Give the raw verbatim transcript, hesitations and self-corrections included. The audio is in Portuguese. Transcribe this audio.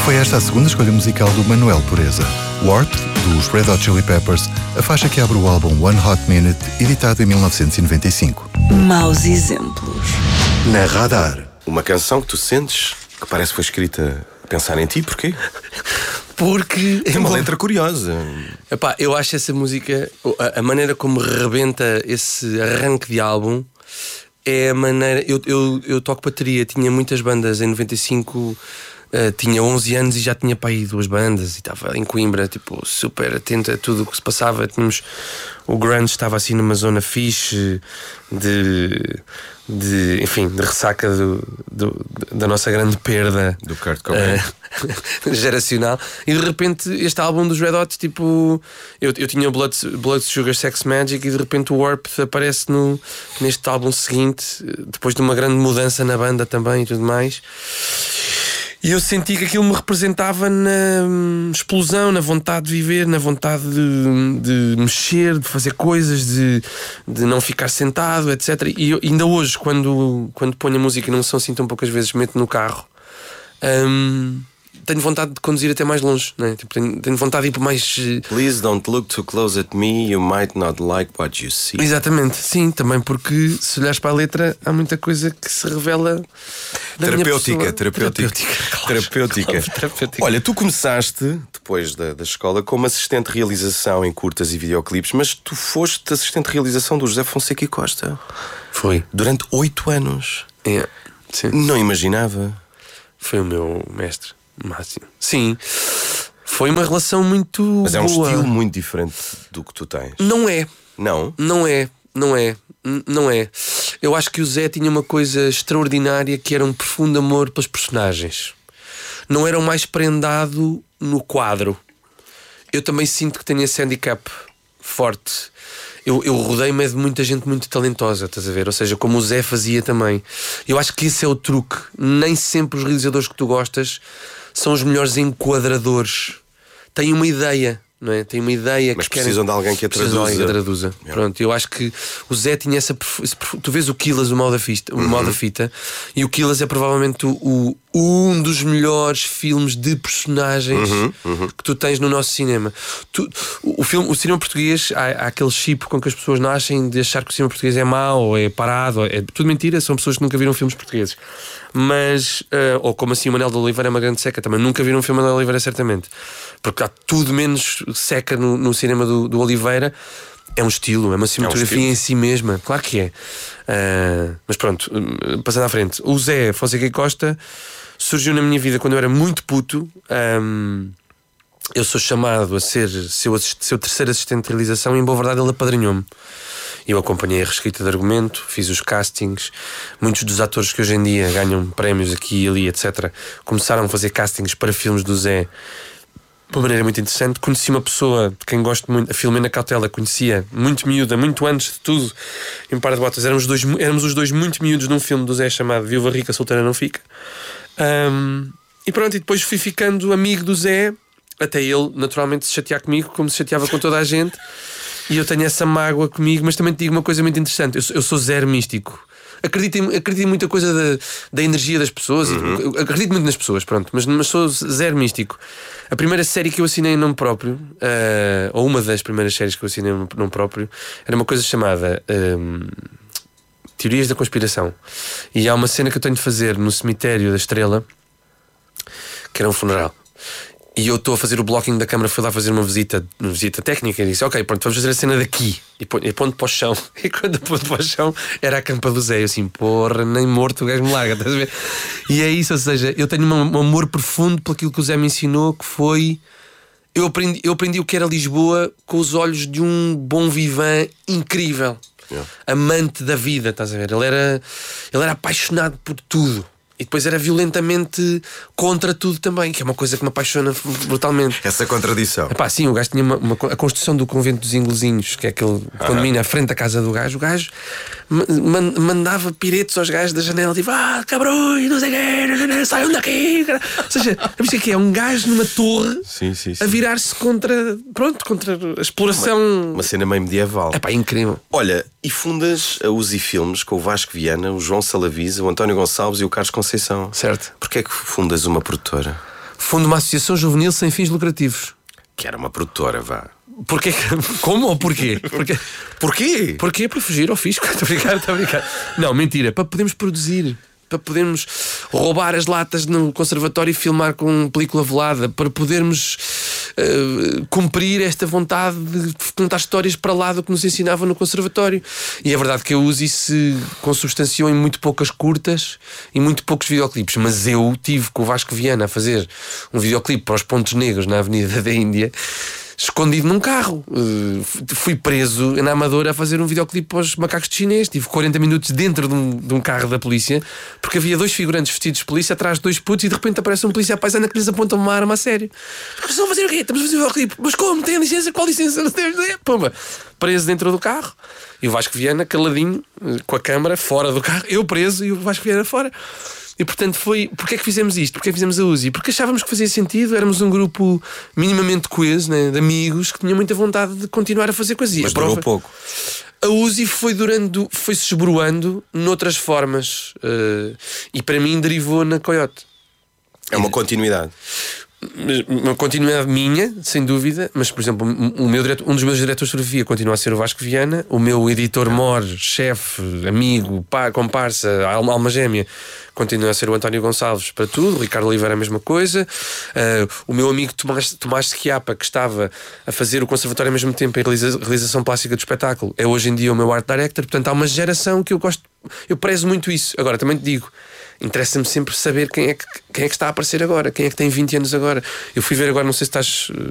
Foi esta a segunda escolha musical do Manuel Pureza. Warped, dos Red Hot Chili Peppers, a faixa que abre o álbum One Hot Minute, editado em mil novecentos e noventa e cinco. Maus exemplos. Na Radar. Uma canção que tu sentes que parece que foi escrita a pensar em ti, porquê? Porque é uma letra curiosa. Epá, eu acho essa música, a, a maneira como rebenta esse arranque de álbum é a maneira. Eu, eu, eu toco bateria, tinha muitas bandas em noventa e cinco. Uh, tinha onze anos e já tinha para aí duas bandas e estava em Coimbra, tipo, super atento a tudo o que se passava. Tínhamos, o grunge estava assim numa zona fixe de, de enfim, de ressaca do, do, da nossa grande perda do Kurt Cobain uh, geracional. E de repente este álbum dos Red Hot, tipo, eu, eu tinha Blood, Blood Sugar Sex Magic e de repente o Warp aparece no, neste álbum seguinte, depois de uma grande mudança na banda também e tudo mais. E eu senti que aquilo me representava na explosão, na vontade de viver, na vontade de, de mexer, de fazer coisas, de, de não ficar sentado, etcétera. E eu, ainda hoje, quando, quando ponho a música e não são assim tão poucas vezes, meto no carro, hum, tenho vontade de conduzir até mais longe, né? Tipo, tenho, tenho vontade de ir por mais. Please don't look too close at me, you might not like what you see. Exatamente, sim, também porque se olhares para a letra há muita coisa que se revela. Terapêutica, terapêutica. Terapêutica, claro, terapêutica. Claro, terapêutica. Olha, tu começaste, depois da, da escola, como assistente de realização em curtas e videoclipes, mas tu foste assistente de realização do José Fonseca e Costa. Foi. Durante oito anos. É, sim. Não imaginava. Foi o meu mestre máximo. Sim. Foi uma relação muito Mas é um boa. estilo muito diferente do que tu tens. Não é. Não? Não é. Não é. Não é. Eu acho que o Zé tinha uma coisa extraordinária que era um profundo amor pelos personagens. Não era o mais prendado no quadro. Eu também sinto que tenho esse handicap forte. Eu, eu rodei-me de muita gente muito talentosa, estás a ver? Ou seja, como o Zé fazia também. Eu acho que esse é o truque. Nem sempre os realizadores que tu gostas são os melhores enquadradores. Têm uma ideia, não é? Têm uma ideia mas que precisam querem, de alguém que a traduza. alguém que a traduza. Yeah. Pronto, eu acho que o Zé tinha essa. Tu vês o Quilas, o mal da, fita, o mal da fita, e o Quilas é provavelmente o, o, um dos melhores filmes de personagens uhum, uhum. que tu tens no nosso cinema. Tu, o, o, filme, o cinema português, há, há aquele chip com que as pessoas nascem de achar que o cinema português é mau, ou é parado, ou é tudo mentira, são pessoas que nunca viram filmes portugueses. Mas, uh, ou como assim o Manel de Oliveira é uma grande seca, também nunca viram um filme de Oliveira, certamente, porque há tudo menos seca no, no cinema do, do Oliveira. É um estilo, é uma cinematografia é um em si mesma, claro que é. Uh, mas pronto, passando à frente, o Zé Fonseca e Costa surgiu na minha vida quando eu era muito puto. Um, eu sou chamado a ser seu, assist, seu terceiro assistente de realização e, em boa verdade, ele apadrinhou-me. Eu acompanhei a reescrita de argumento, fiz os castings. Muitos dos atores que hoje em dia ganham prémios aqui e ali, etcétera, começaram a fazer castings para filmes do Zé de uma maneira muito interessante. Conheci uma pessoa de quem gosto muito, a Filomena Cautela, conhecia muito miúda, muito antes de tudo, em Par de Botas. Éramos, dois, éramos os dois muito miúdos num filme do Zé chamado Viúva Rica, Solteira Não Fica. Um, e pronto, e depois fui ficando amigo do Zé, até ele naturalmente se chatear comigo, como se chateava com toda a gente. E eu tenho essa mágoa comigo, mas também te digo uma coisa muito interessante. Eu sou, eu sou zero místico. Acredito em, acredito em muita coisa da, da energia das pessoas. Uhum. Acredito muito nas pessoas, pronto, mas, mas sou zero místico. A primeira série que eu assinei em nome próprio, uh, ou uma das primeiras séries que eu assinei em nome próprio, era uma coisa chamada um, Teorias da Conspiração. E há uma cena que eu tenho de fazer no cemitério da Estrela, que era um funeral. E eu estou a fazer o blocking da câmara, fui lá fazer uma visita, uma visita técnica e disse: ok, pronto, vamos fazer a cena daqui. E ponto para o chão. E quando ponto para o chão era a campa do Zé. Eu assim, porra, nem morto o gajo me larga, estás a ver? E é isso, ou seja, eu tenho um, um amor profundo por aquilo que o Zé me ensinou, que foi. Eu aprendi, eu aprendi o que era Lisboa com os olhos de um bom vivant incrível. Yeah. Amante da vida, estás a ver? Ele era, ele era apaixonado por tudo. E depois era violentamente contra tudo também, que é uma coisa que me apaixona brutalmente. Essa contradição. Epá, sim, o gajo tinha uma, uma, a construção do convento dos Inglesinhos, que é aquele condomínio à frente da casa do gajo. O gajo man, mandava piretos aos gajos da janela, tipo, ah, cabrões, não sei o quê, saiam daqui. Ou seja, a ver que é um gajo numa torre sim, sim, sim. a virar-se contra, pronto, contra a exploração. Uma, uma cena meio medieval. Epá, incrível. Olha, e fundas a Uzi Filmes com o Vasco Viana, o João Salavisa, o António Gonçalves e o Carlos Conceição. Certo. Porquê é que fundas uma produtora? fundo uma associação juvenil sem fins lucrativos. Que era uma produtora, vá. Porquê? Como ou porquê? Porquê? Porquê? Porquê? Para fugir ao fisco. Estou a brincar, estou a brincar. Não, mentira. Para podermos produzir. Para podermos roubar as latas no conservatório e filmar com película velada. Para podermos uh, cumprir esta vontade de contar histórias para lá do que nos ensinava no conservatório. E é verdade que a U S I se consubstanciou em muito poucas curtas e muito poucos videoclipes. Mas eu tive com o Vasco Viana a fazer um videoclipe para os Pontos Negros na Avenida da Índia, escondido num carro. Uh, fui preso na Amadora a fazer um videoclipe para os macacos de chinês. Tive quarenta minutos dentro de um, de um carro da polícia, porque havia dois figurantes vestidos de polícia atrás de dois putos e de repente aparece um polícia paisana que lhes aponta uma arma a sério. Mas estão a fazer o quê? Estamos a fazer um videoclipe. Mas como? Tem licença? Qual licença? Não temos. Pumba. Preso dentro do carro. E o Vasco Viana caladinho, com a câmara, fora do carro. Eu preso e o Vasco Viana fora. E portanto foi... Porquê é que fizemos isto? Porquê é que fizemos a U S I? Porque achávamos que fazia sentido. Éramos um grupo minimamente coeso, né, de amigos que tinham muita vontade de continuar a fazer coisas. Mas durou pouco. A U S I foi durando, foi-se esboroando noutras formas, uh, e para mim derivou na Coyote. É uma continuidade. Uma continuidade minha, sem dúvida. Mas, por exemplo, o meu diretor, um dos meus diretores de fotografia continua a ser o Vasco Viana. O meu editor-mor, chefe, amigo, pá, comparsa, alma, alma gêmea, continua a ser o António Gonçalves para tudo. O Ricardo Oliveira a mesma coisa. uh, O meu amigo Tomás, Tomás Schiappa, que estava a fazer o conservatório ao mesmo tempo em realiza, realização plástica do espetáculo, é hoje em dia o meu art director. Portanto há uma geração que eu gosto. Eu prezo muito isso. Agora também te digo, interessa-me sempre saber quem é, que, quem é que está a aparecer agora, quem é que tem vinte anos agora. Eu fui ver agora, não sei se estás